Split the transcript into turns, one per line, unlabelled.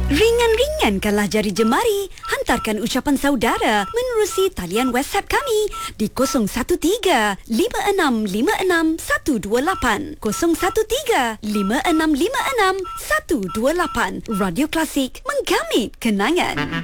Ringan-ringankanlah jari jemari. Hantarkan ucapan saudara menerusi talian WhatsApp kami di 013-5656-128. 013-5656-128. Radio Klasik, menggamit kenangan.